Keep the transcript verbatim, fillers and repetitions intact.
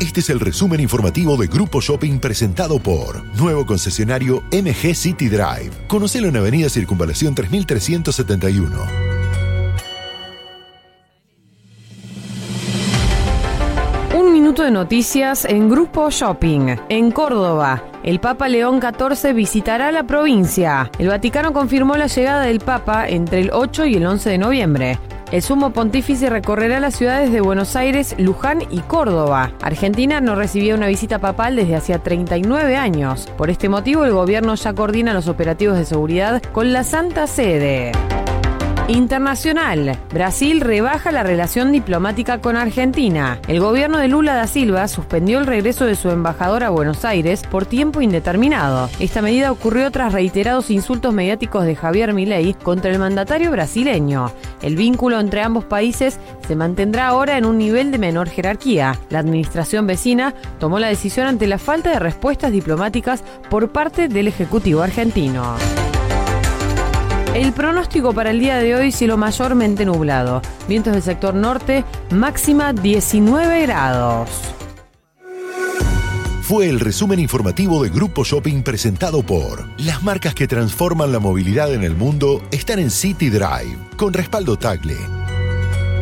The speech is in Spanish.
Este es el resumen informativo de Grupo Shopping presentado por nuevo concesionario M G City Drive. Conocelo en Avenida Circunvalación tres mil trescientos setenta y uno. Un minuto de noticias en Grupo Shopping. En Córdoba, el Papa León catorce visitará la provincia. El Vaticano confirmó la llegada del Papa entre el ocho y el once de noviembre. El sumo pontífice recorrerá las ciudades de Buenos Aires, Luján y Córdoba. Argentina no recibía una visita papal desde hacía treinta y nueve años. Por este motivo, el gobierno ya coordina los operativos de seguridad con la Santa Sede. Internacional. Brasil rebaja la relación diplomática con Argentina. El gobierno de Lula da Silva suspendió el regreso de su embajador a Buenos Aires por tiempo indeterminado. Esta medida ocurrió tras reiterados insultos mediáticos de Javier Milei contra el mandatario brasileño. El vínculo entre ambos países se mantendrá ahora en un nivel de menor jerarquía. La administración vecina tomó la decisión ante la falta de respuestas diplomáticas por parte del Ejecutivo argentino. El pronóstico para el día de hoy: cielo mayormente nublado. Vientos del sector norte, máxima diecinueve grados. Fue el resumen informativo de Grupo Shopping presentado por las marcas que transforman la movilidad en el mundo están en City Drive, con respaldo Tagle.